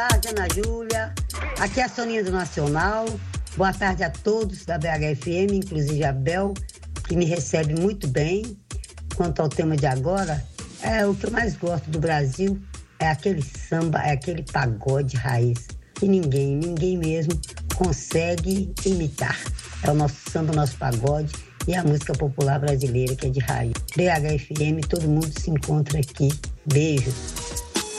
tarde, Ana Júlia. Aqui é a Soninha do Nacional. Boa tarde a todos da BHFM, inclusive a Bel, que me recebe muito bem. Quanto ao tema de agora, o que eu mais gosto do Brasil é aquele samba, é aquele pagode raiz, que ninguém mesmo consegue imitar. É o nosso samba, o nosso pagode e a música popular brasileira, que é de raiz. BHFM, todo mundo se encontra aqui. Beijo.